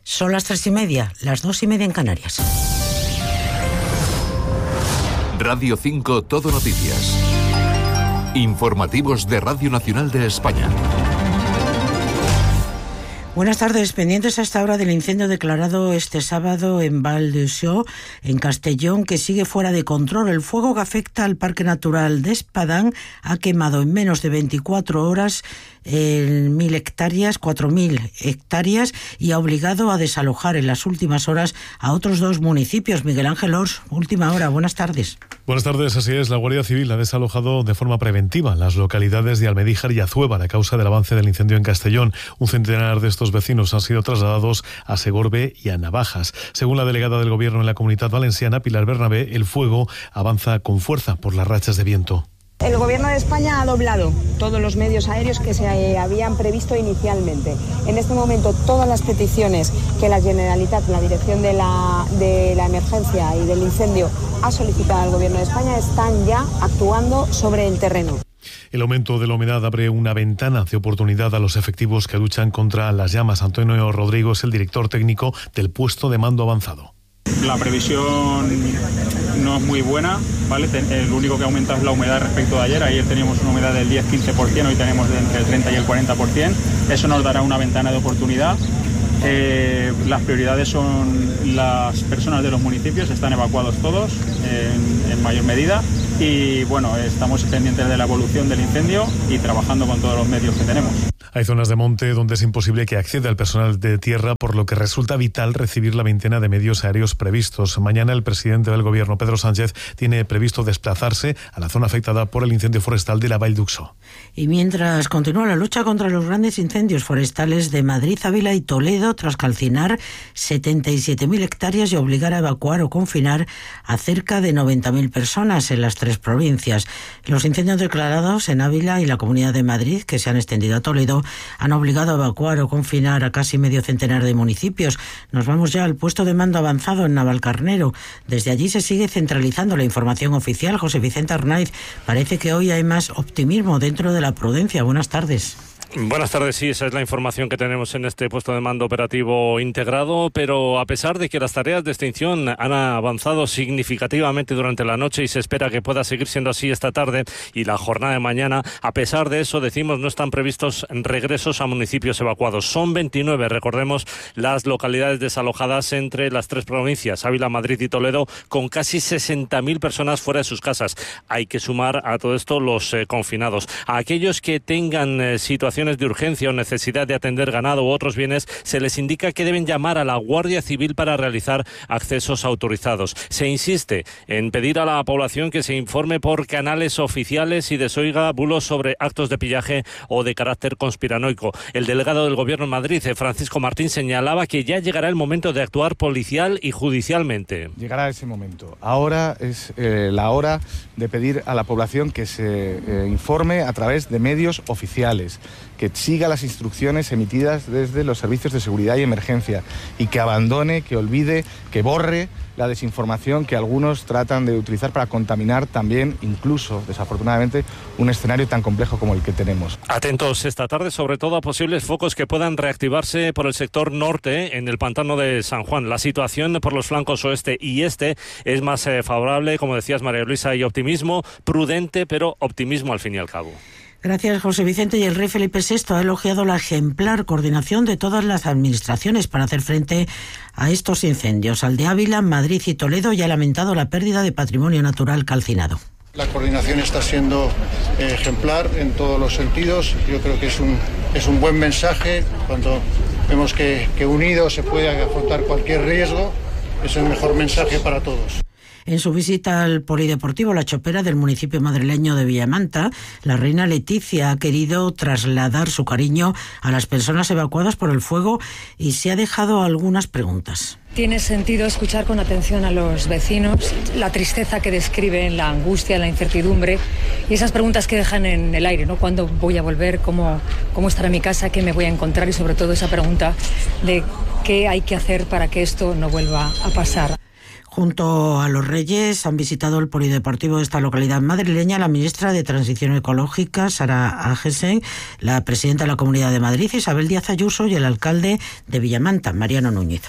Son las 3:30, las 2:30 en Canarias. Radio 5 Todo Noticias. Informativos de Radio Nacional de España. Buenas tardes. Pendientes a esta hora del incendio declarado este sábado en Val d'Uixó, en Castellón, que sigue fuera de control. El fuego que afecta al Parque Natural de Espadán ha quemado en menos de 24 horas 4.000 hectáreas y ha obligado a desalojar en las últimas horas a otros 2 municipios. Miguel Ángel Ors, última hora. Buenas tardes. Buenas tardes, así es. La Guardia Civil ha desalojado de forma preventiva las localidades de Almedíjar y Azuévar a causa del avance del incendio en Castellón. Un centenar de estos vecinos han sido trasladados a Segorbe y a Navajas. Según la delegada del Gobierno en la Comunidad Valenciana, Pilar Bernabé, el fuego avanza con fuerza por las rachas de viento. El Gobierno de España ha doblado todos los medios aéreos que se habían previsto inicialmente. En este momento, todas las peticiones que la Generalitat, la Dirección de la Emergencia y del Incendio, ha solicitado al Gobierno de España, están ya actuando sobre el terreno. El aumento de la humedad abre una ventana de oportunidad a los efectivos que luchan contra las llamas. Antonio Rodrigo es el director técnico del puesto de mando avanzado. La previsión no es muy buena, ¿vale? El único que aumenta es la humedad respecto de ayer. Ayer teníamos una humedad del 10-15%, hoy tenemos entre el 30 y el 40%. Eso nos dará una ventana de oportunidad. Las prioridades son las personas de los municipios, están evacuados todos en mayor medida y bueno, estamos pendientes de la evolución del incendio y trabajando con todos los medios que tenemos. Hay zonas de monte donde es imposible que acceda el personal de tierra, por lo que resulta vital recibir la veintena de medios aéreos previstos. Mañana el presidente del Gobierno, Pedro Sánchez, tiene previsto desplazarse a la zona afectada por el incendio forestal de la Val d'Uixó. Y mientras continúa la lucha contra los grandes incendios forestales de Madrid, Ávila y Toledo, tras calcinar 77.000 hectáreas y obligar a evacuar o confinar a cerca de 90.000 personas en las 3 provincias. Los incendios declarados en Ávila y la Comunidad de Madrid, que se han extendido a Toledo, han obligado a evacuar o confinar a casi medio centenar de municipios. Nos vamos ya al puesto de mando avanzado en Navalcarnero. Desde allí se sigue centralizando la información oficial. José Vicente Arnaiz, parece que hoy hay más optimismo dentro de la prudencia. Buenas tardes. Buenas tardes, sí, esa es la información que tenemos en este puesto de mando operativo integrado, pero a pesar de que las tareas de extinción han avanzado significativamente durante la noche y se espera que pueda seguir siendo así esta tarde y la jornada de mañana, a pesar de eso, decimos, no están previstos regresos a municipios evacuados. Son 29, recordemos, las localidades desalojadas entre las 3 provincias, Ávila, Madrid y Toledo, con casi 60.000 personas fuera de sus casas. Hay que sumar a todo esto los confinados. A aquellos que tengan situaciones de urgencia o necesidad de atender ganado u otros bienes, se les indica que deben llamar a la Guardia Civil para realizar accesos autorizados. Se insiste en pedir a la población que se informe por canales oficiales y desoiga bulos sobre actos de pillaje o de carácter conspiranoico. El delegado del Gobierno en Madrid, Francisco Martín, señalaba que ya llegará el momento de actuar policial y judicialmente. Llegará ese momento. Ahora es la hora de pedir a la población que se informe a través de medios oficiales, que siga las instrucciones emitidas desde los servicios de seguridad y emergencia y que abandone, que olvide, que borre la desinformación que algunos tratan de utilizar para contaminar también, incluso, desafortunadamente, un escenario tan complejo como el que tenemos. Atentos esta tarde, sobre todo a posibles focos que puedan reactivarse por el sector norte, en el pantano de San Juan. La situación por los flancos oeste y este es más favorable, como decías, María Luisa, y optimismo prudente, pero optimismo al fin y al cabo. Gracias, José Vicente. Y el rey Felipe VI ha elogiado la ejemplar coordinación de todas las administraciones para hacer frente a estos incendios. Al de Ávila, Madrid y Toledo, y ha lamentado la pérdida de patrimonio natural calcinado. La coordinación está siendo ejemplar en todos los sentidos. Yo creo que es un buen mensaje cuando vemos que unidos se puede afrontar cualquier riesgo. Es el mejor mensaje para todos. En su visita al polideportivo La Chopera del municipio madrileño de Villamanta, la reina Leticia ha querido trasladar su cariño a las personas evacuadas por el fuego y se ha dejado algunas preguntas. Tiene sentido escuchar con atención a los vecinos, la tristeza que describen, la angustia, la incertidumbre y esas preguntas que dejan en el aire, ¿no? ¿Cuándo voy a volver? ¿Cómo estará mi casa? ¿Qué me voy a encontrar? Y sobre todo esa pregunta de qué hay que hacer para que esto no vuelva a pasar. Junto a los Reyes han visitado el polideportivo de esta localidad madrileña la ministra de Transición Ecológica, Sara Agesen, la presidenta de la Comunidad de Madrid, Isabel Díaz Ayuso, y el alcalde de Villamanta, Mariano Núñez.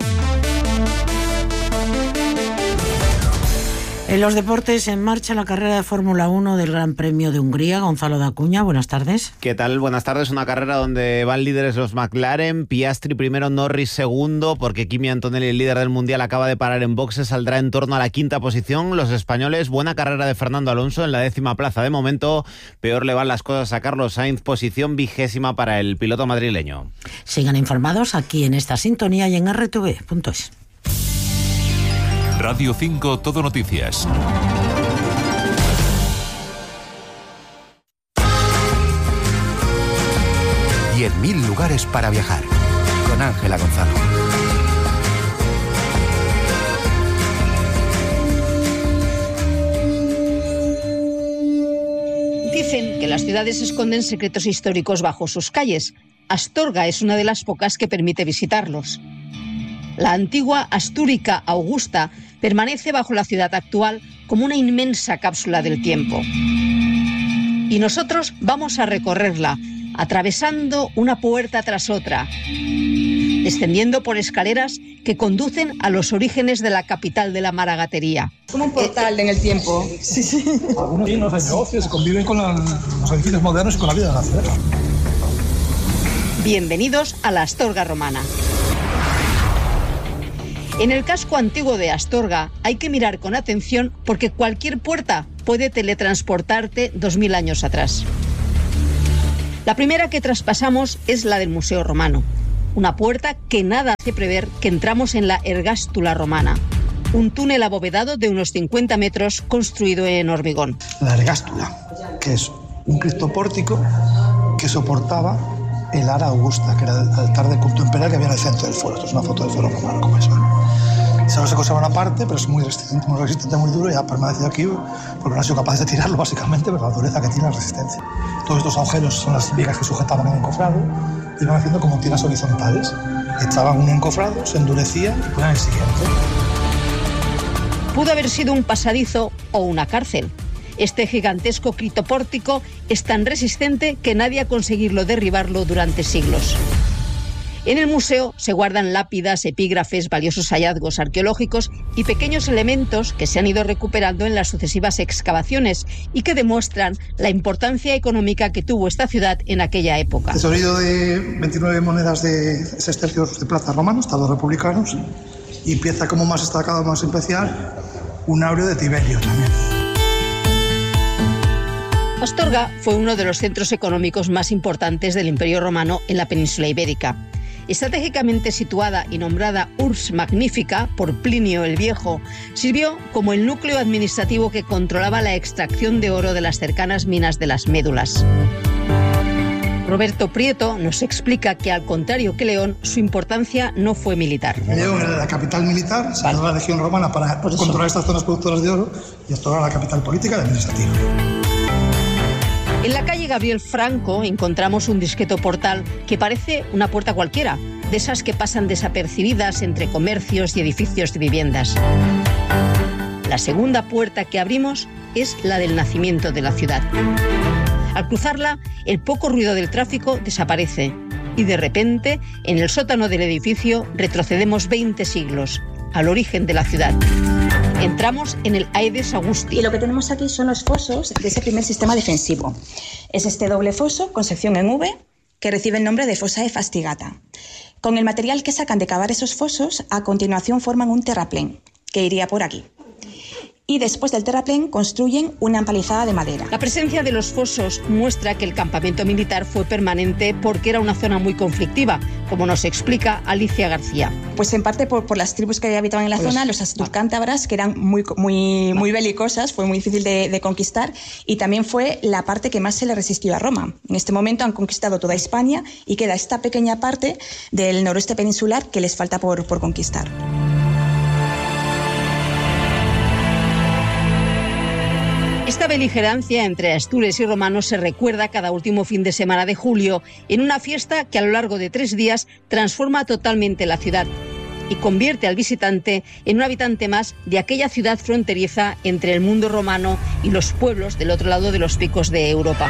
En los deportes, en marcha la carrera de Fórmula 1 del Gran Premio de Hungría. Gonzalo de Acuña, buenas tardes. ¿Qué tal? Buenas tardes. Una carrera donde van líderes los McLaren, Piastri primero, Norris segundo, porque Kimi Antonelli, el líder del Mundial, acaba de parar en boxes, saldrá en torno a la quinta posición. Los españoles, buena carrera de Fernando Alonso en la 10ª plaza de momento. Peor le van las cosas a Carlos Sainz, posición 20ª para el piloto madrileño. Sigan informados aquí en esta sintonía y en rtv.es. Radio 5 Todo Noticias. $10.000 lugares para viajar. Con Ángela Gonzalo. Dicen que las ciudades esconden secretos históricos bajo sus calles. Astorga es una de las pocas que permite visitarlos. La antigua Astúrica Augusta permanece bajo la ciudad actual como una inmensa cápsula del tiempo. Y nosotros vamos a recorrerla, atravesando una puerta tras otra, descendiendo por escaleras que conducen a los orígenes de la capital de la maragatería. Como un portal en el tiempo. Sí. Algunos hay negocios, conviven con los edificios modernos y con la vida de la ciudad. Bienvenidos a la Astorga romana. En el casco antiguo de Astorga hay que mirar con atención porque cualquier puerta puede teletransportarte 2000 años atrás. La primera que traspasamos es la del Museo Romano, una puerta que nada hace prever que entramos en la Ergástula romana, un túnel abovedado de unos 50 metros construido en hormigón. La Ergástula, que es un criptopórtico que soportaba el Ara Augusta, que era el altar de culto imperial que había en el centro del foro. Esto es una foto del foro romano, como eso. Solo se conserva una parte, pero es muy resistente, muy duro, y ha permanecido aquí porque no han sido capaces de tirarlo, básicamente, pero la dureza que tiene, la resistencia. Todos estos agujeros son las vigas que sujetaban el encofrado y iban haciendo como tiras horizontales. Echaban un encofrado, se endurecía y ponían el siguiente. Pudo haber sido un pasadizo o una cárcel. Este gigantesco criptopórtico es tan resistente que nadie ha conseguido derribarlo durante siglos. En el museo se guardan lápidas, epígrafes, valiosos hallazgos arqueológicos y pequeños elementos que se han ido recuperando en las sucesivas excavaciones y que demuestran la importancia económica que tuvo esta ciudad en aquella época. Tesorero de 29 monedas de sestercios de plata romanos, estados republicanos, y pieza como más destacada, más especial, un áureo de Tiberio también. Astorga fue uno de los centros económicos más importantes del Imperio Romano en la península ibérica. Estratégicamente situada y nombrada Urs Magnifica por Plinio el Viejo, sirvió como el núcleo administrativo que controlaba la extracción de oro de las cercanas minas de las Médulas. Roberto Prieto nos explica que, al contrario que León, su importancia no fue militar. León era la capital militar, se la legión romana para controlar estas zonas productoras de oro, y Astorga era la capital política y administrativa. En la calle Gabriel Franco encontramos un discreto portal que parece una puerta cualquiera, de esas que pasan desapercibidas entre comercios y edificios de viviendas. La segunda puerta que abrimos es la del nacimiento de la ciudad. Al cruzarla, el poco ruido del tráfico desaparece y de repente, en el sótano del edificio, retrocedemos 20 siglos, al origen de la ciudad. Entramos en el Aedes Augusti. Y lo que tenemos aquí son los fosos de ese primer sistema defensivo. Es este doble foso con sección en V que recibe el nombre de Fossa Fastigata. Con el material que sacan de cavar esos fosos, a continuación forman un terraplén que iría por aquí. Y después del terraplén construyen una empalizada de madera. La presencia de los fosos muestra que el campamento militar fue permanente porque era una zona muy conflictiva, como nos explica Alicia García. Pues en parte por las tribus que habitaban en la zona, los asturcántabras, que eran muy belicosas, fue muy difícil de conquistar, y también fue la parte que más se le resistió a Roma. En este momento han conquistado toda Hispania y queda esta pequeña parte del noroeste peninsular que les falta por conquistar. Esta beligerancia entre astures y romanos se recuerda cada último fin de semana de julio en una fiesta que a lo largo de 3 días transforma totalmente la ciudad. y convierte al visitante en un habitante más de aquella ciudad fronteriza entre el mundo romano y los pueblos del otro lado de los picos de Europa.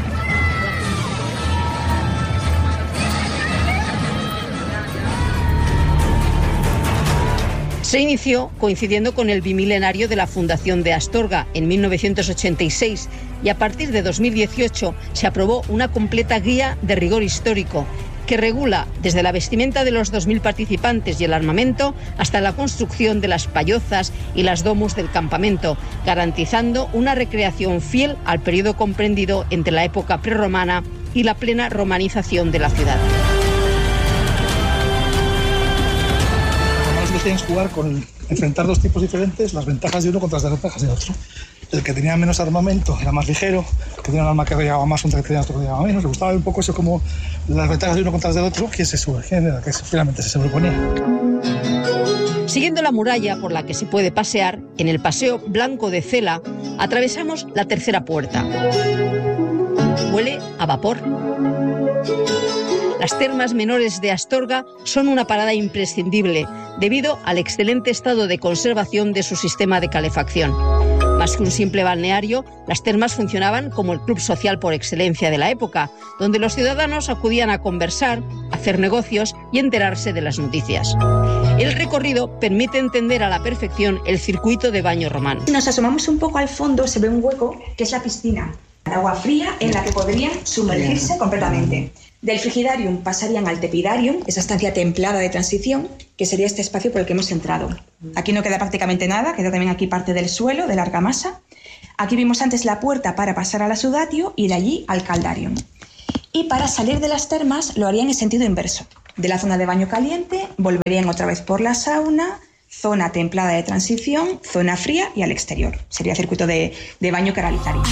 Se inició coincidiendo con el bimilenario de la fundación de Astorga en 1986 y a partir de 2018 se aprobó una completa guía de rigor histórico que regula desde la vestimenta de los 2.000 participantes y el armamento hasta la construcción de las pallozas y las domus del campamento, garantizando una recreación fiel al periodo comprendido entre la época prerromana y la plena romanización de la ciudad. Tienes que jugar con enfrentar dos tipos diferentes, las ventajas de uno contra las desventajas de otro. El que tenía menos armamento era más ligero, el que tenía un arma que llevaba más contra el que tenía otro que llevaba menos. Le gustaba un poco eso, como las ventajas de uno contra las del otro, que finalmente se sobreponía. Siguiendo la muralla por la que se puede pasear, en el Paseo Blanco de Cela, atravesamos la tercera puerta. Huele a vapor. Las termas menores de Astorga son una parada imprescindible debido al excelente estado de conservación de su sistema de calefacción. Más que un simple balneario, las termas funcionaban como el club social por excelencia de la época, donde los ciudadanos acudían a conversar, hacer negocios y enterarse de las noticias. El recorrido permite entender a la perfección el circuito de baño romano. Si nos asomamos un poco al fondo, se ve un hueco que es la piscina. Agua fría en la que podrían sumergirse completamente. Del frigidarium pasarían al tepidarium, esa estancia templada de transición, que sería este espacio por el que hemos entrado. Aquí no queda prácticamente nada, queda también aquí parte del suelo, de la argamasa. Aquí vimos antes la puerta para pasar a la sudatio y de allí al caldarium. Y para salir de las termas lo harían en sentido inverso. De la zona de baño caliente volverían otra vez por la sauna, zona templada de transición, zona fría y al exterior. Sería circuito de baño que realizarían.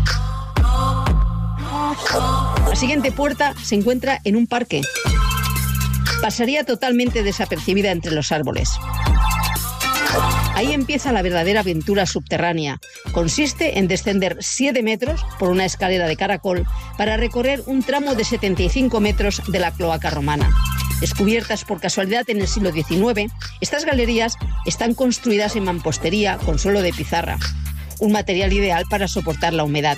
La siguiente puerta se encuentra en un parque. Pasaría totalmente desapercibida entre los árboles. Ahí empieza la verdadera aventura subterránea. Consiste en descender 7 metros por una escalera de caracol para recorrer un tramo de 75 metros de la cloaca romana. Descubiertas por casualidad en el siglo XIX, estas galerías están construidas en mampostería con suelo de pizarra, un material ideal para soportar la humedad.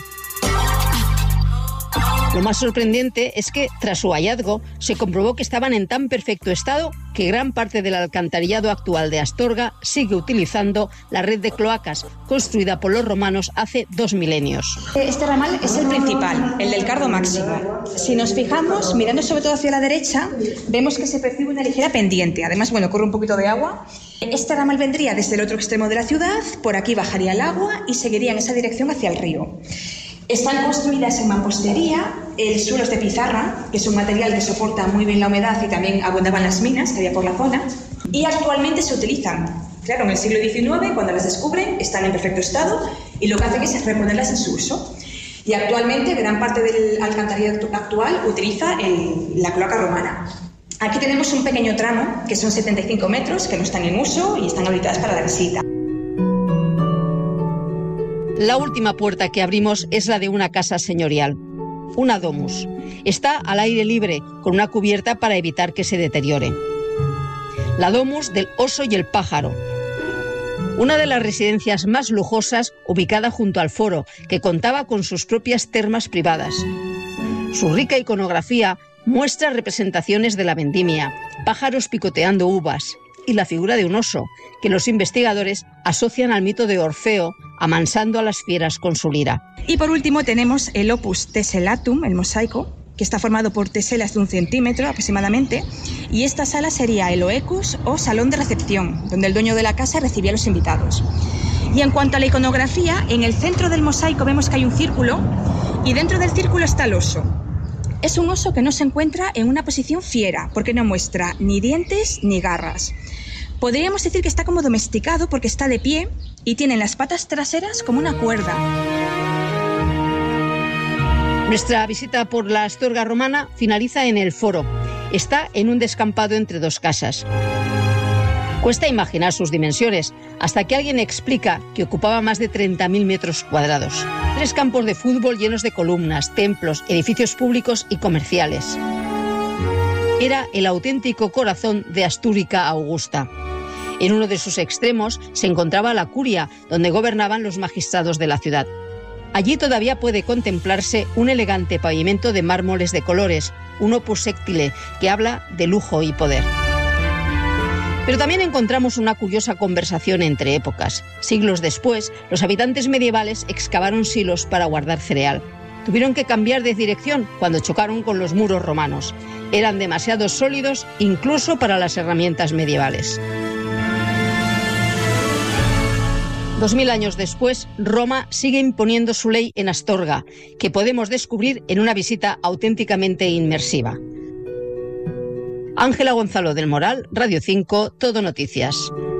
Lo más sorprendente es que, tras su hallazgo, se comprobó que estaban en tan perfecto estado que gran parte del alcantarillado actual de Astorga sigue utilizando la red de cloacas construida por los romanos hace 2 milenios. Este ramal es el principal, el del Cardo Máximo. Si nos fijamos, mirando sobre todo hacia la derecha, vemos que se percibe una ligera pendiente. Además, corre un poquito de agua. Este ramal vendría desde el otro extremo de la ciudad, por aquí bajaría el agua y seguiría en esa dirección hacia el río. Están construidas en mampostería, el suelo es de pizarra, que es un material que soporta muy bien la humedad y también abundaban las minas que había por la zona, y actualmente se utilizan. Claro, en el siglo XIX, cuando las descubren, están en perfecto estado y lo que hacen es reponerlas en su uso. Y actualmente gran parte del alcantarillado actual utiliza la cloaca romana. Aquí tenemos un pequeño tramo, que son 75 metros, que no están en uso y están habilitadas para la visita. La última puerta que abrimos es la de una casa señorial, una domus. Está al aire libre, con una cubierta para evitar que se deteriore. La domus del oso y el pájaro. Una de las residencias más lujosas ubicada junto al foro, que contaba con sus propias termas privadas. Su rica iconografía muestra representaciones de la vendimia, pájaros picoteando uvas y la figura de un oso, que los investigadores asocian al mito de Orfeo, amansando a las fieras con su lira. Y por último tenemos el opus tessellatum, el mosaico, que está formado por teselas de 1 centímetro aproximadamente, y esta sala sería el oecus o salón de recepción, donde el dueño de la casa recibía a los invitados. Y en cuanto a la iconografía, en el centro del mosaico vemos que hay un círculo, y dentro del círculo está el oso. Es un oso que no se encuentra en una posición fiera, porque no muestra ni dientes ni garras. Podríamos decir que está como domesticado porque está de pie y tiene las patas traseras como una cuerda. Nuestra visita por la Astorga romana finaliza en el foro. Está en un descampado entre 2 casas. Cuesta imaginar sus dimensiones, hasta que alguien explica que ocupaba más de 30.000 metros cuadrados. 3 campos de fútbol llenos de columnas, templos, edificios públicos y comerciales. era el auténtico corazón de Astúrica Augusta. En uno de sus extremos se encontraba la curia, donde gobernaban los magistrados de la ciudad. Allí todavía puede contemplarse un elegante pavimento de mármoles de colores, un opus sectile que habla de lujo y poder. Pero también encontramos una curiosa conversación entre épocas. Siglos después, los habitantes medievales excavaron silos para guardar cereal. Tuvieron que cambiar de dirección cuando chocaron con los muros romanos. Eran demasiado sólidos incluso para las herramientas medievales. 2000 años después, Roma sigue imponiendo su ley en Astorga, que podemos descubrir en una visita auténticamente inmersiva. Ángela Gonzalo del Moral, Radio 5, Todo Noticias.